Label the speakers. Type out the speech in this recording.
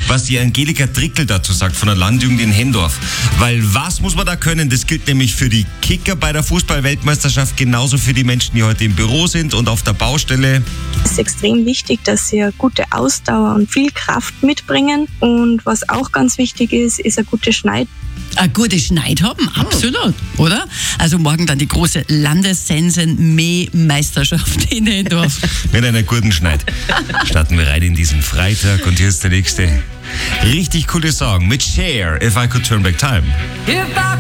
Speaker 1: was die Angelika Drickel dazu sagt von der Landjugend in Hendorf. Weil was muss man da können? Das gilt nämlich für die Kicker bei der Fußball-Weltmeisterschaft, genauso für die Menschen, die heute im Büro sind und auf der Baustelle.
Speaker 2: Es ist extrem wichtig, dass sie eine gute Ausdauer und viel Kraft mitbringen. Und was auch ganz wichtig ist eine gute Schneid.
Speaker 3: Eine gute Schneid haben, absolut, oder? Also morgen dann die große Landessensen-Mäh-Meisterschaft in Hendorf.
Speaker 1: Mit einer guten Schneid starten wir rein in diesen Freitag und hier ist der nächste richtig coole Song mit Cher, If I Could Turn Back Time.